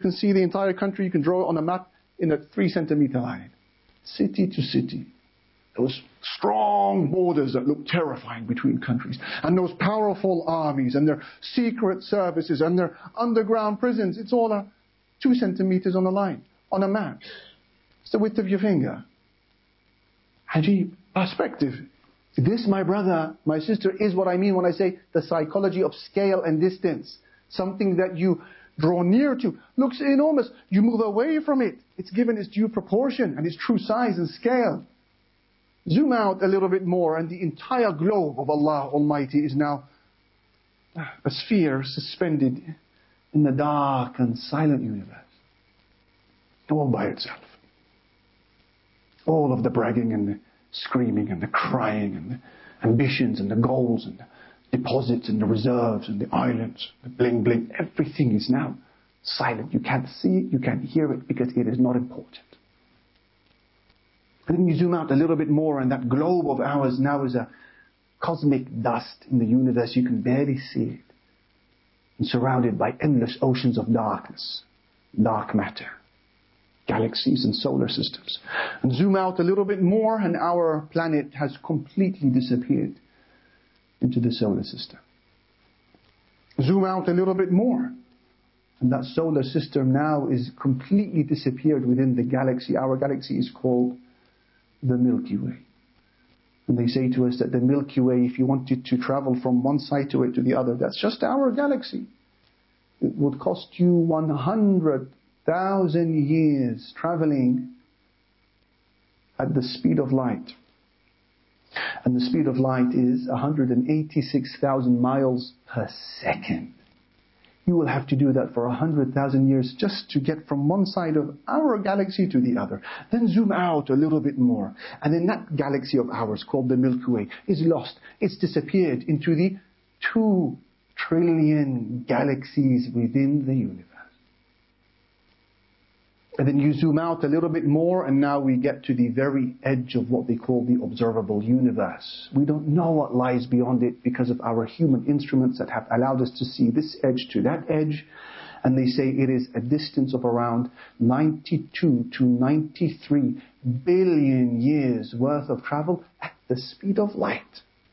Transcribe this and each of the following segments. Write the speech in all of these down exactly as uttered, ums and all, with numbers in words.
can see the entire country, you can draw it on a map in a three centimeter line. City to city. Those strong borders that look terrifying between countries. And those powerful armies and their secret services and their underground prisons. It's all a two centimeters on a line, on a map. It's the width of your finger. Ajib. Perspective. This, my brother, my sister, is what I mean when I say the psychology of scale and distance. Something that you draw near to looks enormous. You move away from it. It's given its due proportion and its true size and scale. Zoom out a little bit more and the entire globe of Allah Almighty is now a sphere suspended in the dark and silent universe. All by itself. All of the bragging and the screaming and the crying and the ambitions and the goals and the deposits and the reserves and the islands, the bling bling, everything is now silent. You can't see it, you can't hear it because it is not important. And then you zoom out a little bit more and that globe of ours now is a cosmic dust in the universe. You can barely see it. And surrounded by endless oceans of darkness, dark matter, galaxies and solar systems. And zoom out a little bit more and our planet has completely disappeared into the solar system. Zoom out a little bit more and that solar system now is completely disappeared within the galaxy. Our galaxy is called the Milky Way. And they say to us that the Milky Way, if you wanted to travel from one side to it to the other, that's just our galaxy. It would cost you one hundred thousand years traveling at the speed of light. And the speed of light is one hundred eighty-six thousand miles per second. You will have to do that for one hundred thousand years just to get from one side of our galaxy to the other. Then zoom out a little bit more. And then that galaxy of ours called the Milky Way is lost. It's disappeared into the two trillion galaxies within the universe. And then you zoom out a little bit more and now we get to the very edge of what they call the observable universe. We don't know what lies beyond it because of our human instruments that have allowed us to see this edge to that edge. And they say it is a distance of around ninety-two to ninety-three billion years worth of travel at the speed of light.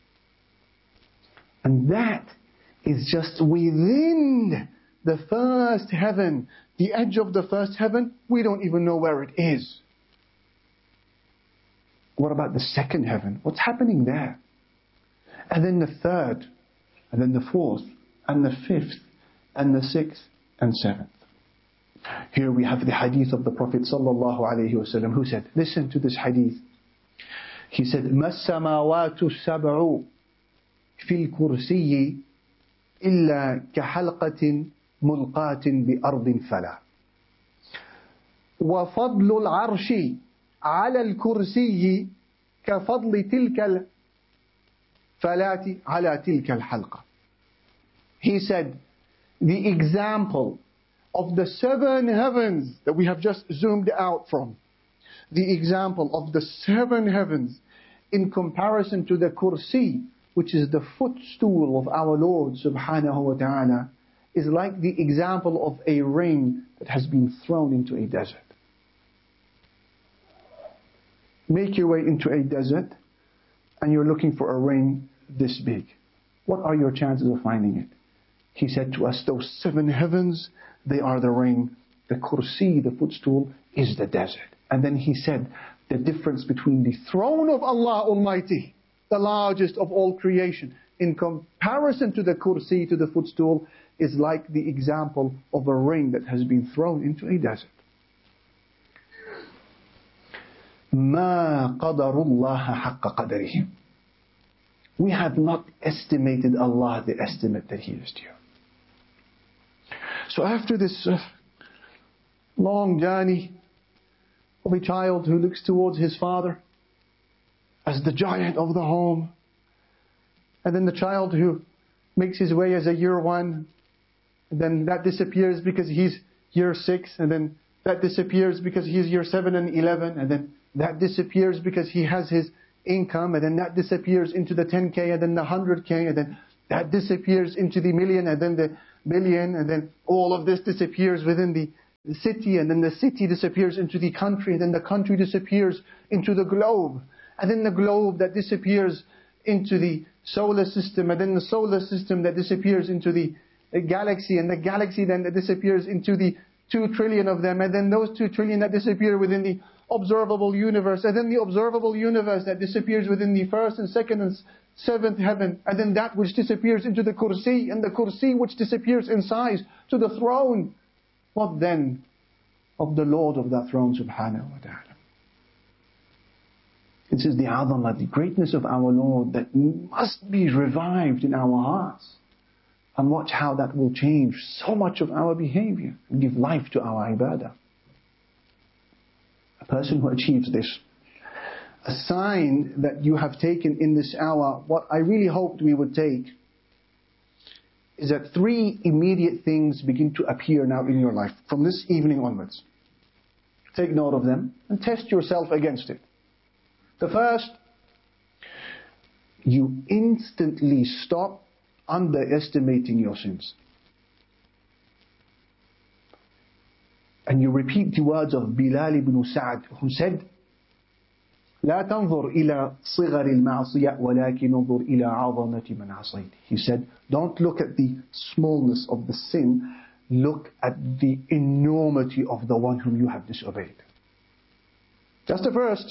And that is just within the first heaven. The edge of the first heaven, we don't even know where it is. What about the second heaven? What's happening there? And then the third, and then the fourth, and the fifth, and the sixth, and seventh. Here we have the hadith of the Prophet sallallahu alaihi wasallam who said, listen to this hadith. He said, مَا السَّمَاوَاتُ السَّبْعُ فِي الْكُرْسِيِّ إِلَّا كَحَلْقَةٍ ملقاة بأرض فلا وفضل العرش على الكرسي كفضل تلك الفلاة على تلك الحلقة. He said, the example of the seven heavens that we have just zoomed out from, the example of the seven heavens in comparison to the kursi, which is the footstool of our Lord subhanahu wa ta'ala, is like the example of a ring that has been thrown into a desert. Make your way into a desert and you're looking for a ring this big. What are your chances of finding it? He said to us, those seven heavens, they are the ring. The kursi, the footstool, is the desert. And then he said, the difference between the throne of Allah Almighty, the largest of all creation, in comparison to the kursi, to the footstool, is like the example of a ring that has been thrown into a desert. مَا قَدَرُ اللَّهَ حَقَّ قَدَرِهِ. We have not estimated Allah the estimate that He is due. So after this uh, long journey of a child who looks towards his father as the giant of the home, and then the child who makes his way as a year one, and then that disappears because he's year six, and then that disappears because he's year seven and eleven, and then that disappears because he has his income, and then that disappears into the ten K, and then the one hundred K, and then that disappears into the million, and then the billion, and then all of this disappears within the city, and then the city disappears into the country, and then the country disappears into the globe, and then the globe that disappears into the solar system, and then the solar system that disappears into the galaxy, and the galaxy then that disappears into the two trillion of them, and then those two trillion that disappear within the observable universe, and then the observable universe that disappears within the first and second and seventh heaven, and then that which disappears into the kursi, and the kursi which disappears in size to the throne. What then of the Lord of that throne subhanahu wa ta'ala? This is the azamah, the greatness of our Lord that must be revived in our hearts. And watch how that will change so much of our behavior and give life to our ibadah. A person who achieves this, a sign that you have taken in this hour, what I really hoped we would take, is that three immediate things begin to appear now in your life from this evening onwards. Take note of them and test yourself against it. The first, you instantly stop underestimating your sins. And you repeat the words of Bilal ibn Sa'd, who said, لا تنظر إلى صغر المعصية ولكن انظر إلى عظمة من عصيت. He said, don't look at the smallness of the sin, look at the enormity of the one whom you have disobeyed. That's the first.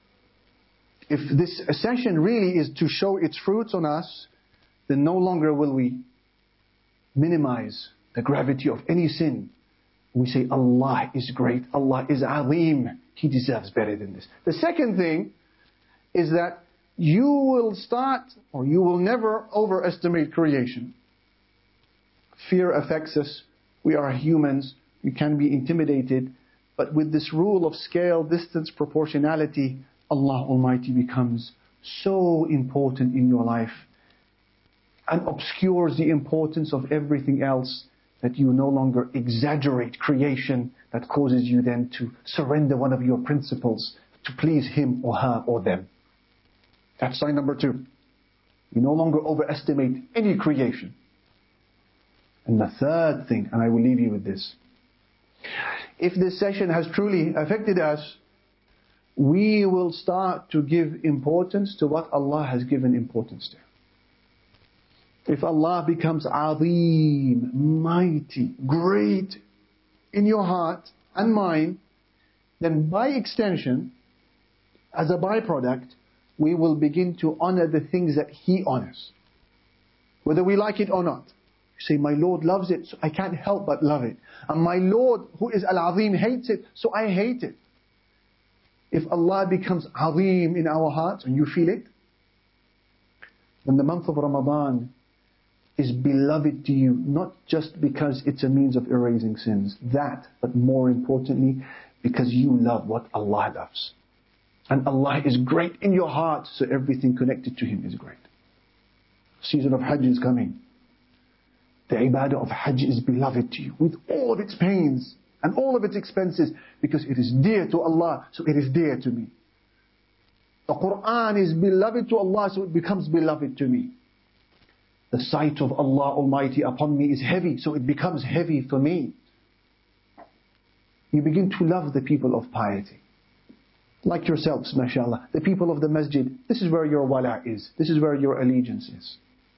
If this session really is to show its fruits on us, then no longer will we minimize the gravity of any sin. We say, Allah is great, Allah is Azim, He deserves better than this. The second thing is that you will start, or you will never overestimate creation. Fear affects us. We are humans. We can be intimidated. But with this rule of scale, distance, proportionality, Allah Almighty becomes so important in your life and obscures the importance of everything else, that you no longer exaggerate creation that causes you then to surrender one of your principles to please him or her or them. That's sign number two. You no longer overestimate any creation. And the third thing, and I will leave you with this. If this session has truly affected us, we will start to give importance to what Allah has given importance to. If Allah becomes Azim, mighty, great in your heart and mind, then by extension, as a byproduct, we will begin to honor the things that He honors. Whether we like it or not. You say, my Lord loves it, so I can't help but love it. And my Lord, who is Al-Azim, hates it, so I hate it. If Allah becomes Azim in our hearts, and you feel it, then the month of Ramadan is beloved to you, not just because it's a means of erasing sins. That, but more importantly, because you love what Allah loves. And Allah is great in your heart, so everything connected to Him is great. Season of Hajj is coming. The ibadah of Hajj is beloved to you, with all of its pains and all of its expenses, because it is dear to Allah, so it is dear to me. The Quran is beloved to Allah, so it becomes beloved to me. The sight of Allah Almighty upon me is heavy, so it becomes heavy for me. You begin to love the people of piety. Like yourselves, mashallah. The people of the masjid, this is where your wala is. This is where your allegiance is.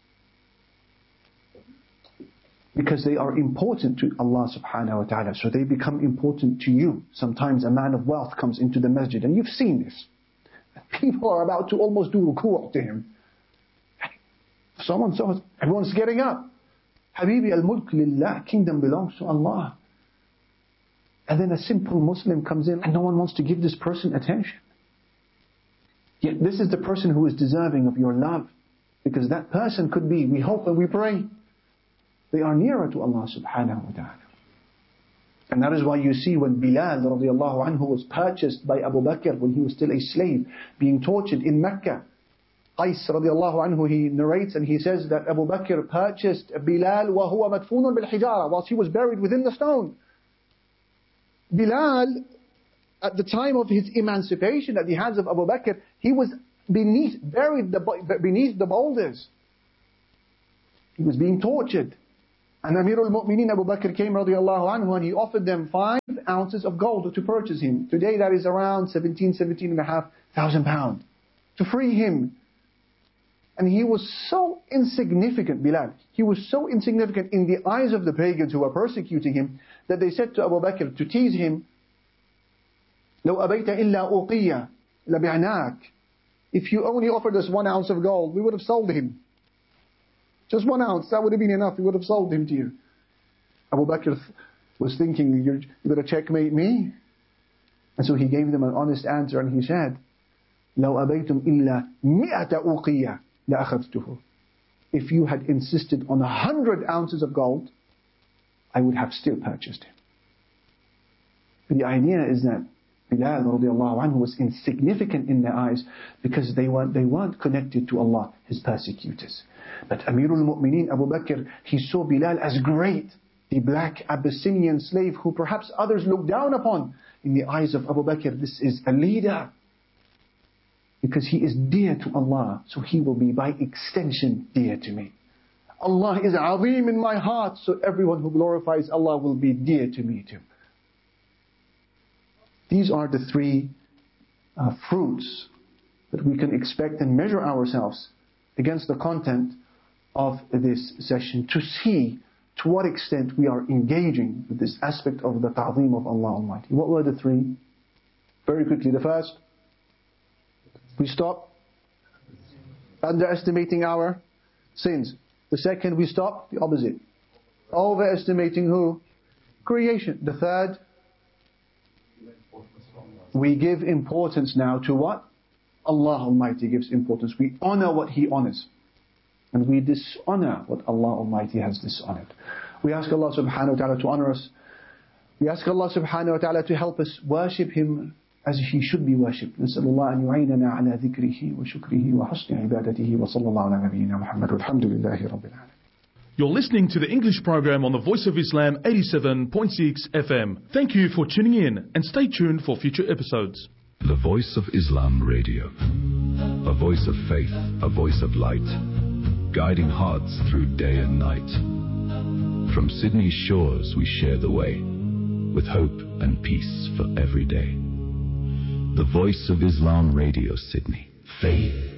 Because they are important to Allah subhanahu wa ta'ala, so they become important to you. Sometimes a man of wealth comes into the masjid, and you've seen this. People are about to almost do ruku' to him. Someone saw, everyone's getting up. Habibi al-mulk lillah, kingdom belongs to Allah. And then a simple Muslim comes in and no one wants to give this person attention. Yet this is the person who is deserving of your love. Because that person could be, we hope and we pray, they are nearer to Allah subhanahu wa ta'ala. And that is why you see when Bilal radiallahu anhu was purchased by Abu Bakr when he was still a slave, being tortured in Mecca. Qais radiallahu anhu, he narrates and he says that Abu Bakr purchased Bilal wa huwa madfunun bil hijara, whilst he was buried within the stone. Bilal, at the time of his emancipation at the hands of Abu Bakr, he was beneath, buried the, beneath the boulders. He was being tortured. And Amir al-Mu'mineen Abu Bakr came radiallahu anhu and he offered them five ounces of gold to purchase him. Today that is around seventeen, seventeen and a half thousand pounds. To free him. And he was so insignificant, Bilal. He was so insignificant in the eyes of the pagans who were persecuting him that they said to Abu Bakr to tease him, لو أبيت إلا أوقية لبعناك. If you only offered us one ounce of gold, we would have sold him. Just one ounce, that would have been enough. We would have sold him to you. Abu Bakr was thinking, you're, you're going to checkmate me? And so he gave them an honest answer and he said, لو أبيتم إلا مئة أوقية لأخذته. If you had insisted on a hundred ounces of gold, I would have still purchased him. The idea is that Bilal radiallahu anhu was insignificant in their eyes because they weren't, they weren't connected to Allah, his persecutors. But Amirul Mu'mineen Abu Bakr, he saw Bilal as great, the black Abyssinian slave who perhaps others look down upon. In the eyes of Abu Bakr, this is a leader. Because he is dear to Allah, so he will be by extension dear to me. Allah is azim in my heart, so everyone who glorifies Allah will be dear to me too. These are the three uh, fruits that we can expect and measure ourselves against the content of this session to see to what extent we are engaging with this aspect of the ta'zeem of Allah Almighty. What were the three? Very quickly, the first, we stop underestimating our sins. The second, we stop the opposite, overestimating who? Creation. The third, we give importance now to what? Allah Almighty gives importance. We honor what He honors. And we dishonor what Allah Almighty has dishonored. We ask Allah subhanahu wa ta'ala to honor us. We ask Allah subhanahu wa ta'ala to help us worship Him as He should be worshipped. نسأل الله أن يعيننا على ذكره وشكره وحسن عبادته وصلى الله على نبينا محمد والحمد لله رب العالمين. You're listening to the English program on the Voice of Islam eighty-seven point six F M. Thank you for tuning in and stay tuned for future episodes. The Voice of Islam Radio. A voice of faith, a voice of light, guiding hearts through day and night. From Sydney's shores we share the way, with hope and peace for every day. The Voice of Islam Radio, Sydney. Faith